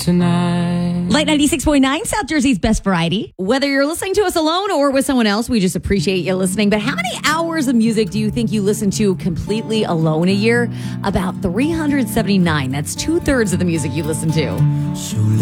tonight. Light 96.9, South Jersey's best variety. Whether you're listening to us alone or with someone else, we just appreciate you listening. But how many hours of music do you think you listen to completely alone a year? About 379. That's 2/3 of the music you listen to. So